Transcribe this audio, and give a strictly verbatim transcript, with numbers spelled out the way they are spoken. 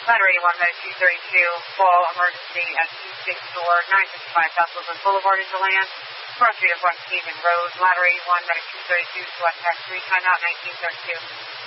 Ladder eighty-one, Medic two thirty-two, fall emergency at two six door, nine fifty-five South Woodland Boulevard in DeLand. Cross Street of West Haven Road, Ladder eighty-one, Medic two thirty-two, select tax three, timeout nineteen thirty-two.